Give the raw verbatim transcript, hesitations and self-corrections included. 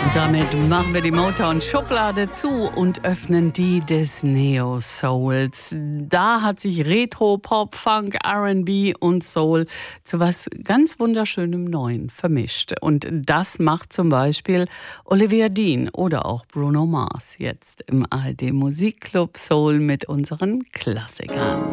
Damit machen wir die Motown-Schublade zu und öffnen die des Neo-Souls. Da hat sich Retro, Pop, Funk, R and B und Soul zu was ganz wunderschönem Neuen vermischt. Und das macht zum Beispiel Olivia Dean oder auch Bruno Mars jetzt im A R D Musikclub Soul mit unseren Klassikern.